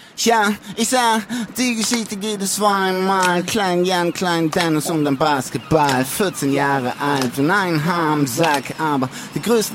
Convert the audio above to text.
Ja, ich sah, die Geschichte geht es zweimal. Klein Jan, Klein Dennis und ein Basketball. 14 Jahre alt und ein Haar im Sack, aber die größten